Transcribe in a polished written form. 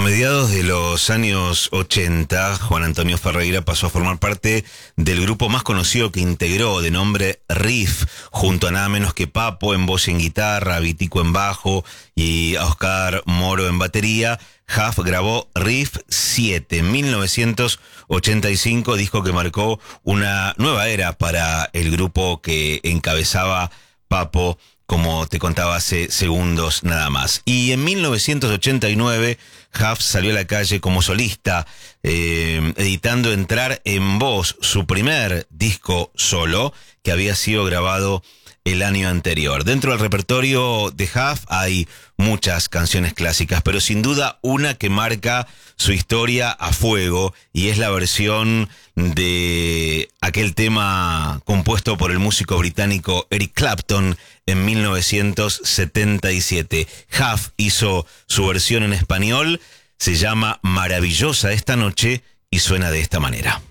mediados de los años 80, Juan Antonio Ferreira pasó a formar parte del grupo más conocido que integró, de nombre Riff, junto a nada menos que Papo en voz y en guitarra, a Vitico en bajo y a Oscar Moro en batería. Huff grabó Riff 7 en 1985, disco que marcó una nueva era para el grupo que encabezaba Papo, como te contaba hace segundos nada más. Y en 1989, Huff salió a la calle como solista, editando Entrar en Voz, su primer disco solo, que había sido grabado el año anterior. Dentro del repertorio de Huff hay muchas canciones clásicas, pero sin duda una que marca su historia a fuego, y es la versión de aquel tema compuesto por el músico británico Eric Clapton en 1977. Huff hizo su versión en español, se llama Maravillosa esta noche y suena de esta manera.